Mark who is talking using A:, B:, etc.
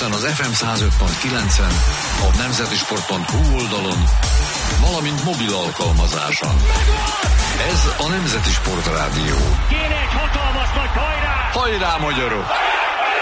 A: délután az FM 105.9-en, a nemzetisport.hu oldalon, valamint mobil alkalmazáson. Ez a Nemzeti Sport Rádió.
B: Kéne egy hatalmas nagy hajrá!
A: Hajrá, magyarok!